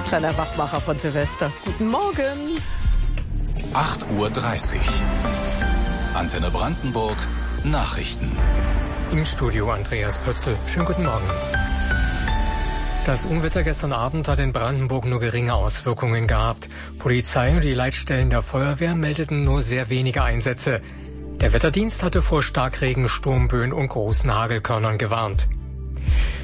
Kleiner Wachmacher von Silvester. Guten Morgen. 8:30 Uhr. Antenne Brandenburg. Nachrichten. Im Studio Andreas Pötzl. Schönen guten Morgen. Das Unwetter gestern Abend hat in Brandenburg nur geringe Auswirkungen gehabt. Polizei und die Leitstellen der Feuerwehr meldeten nur sehr wenige Einsätze. Der Wetterdienst hatte vor Starkregen, Sturmböen und großen Hagelkörnern gewarnt.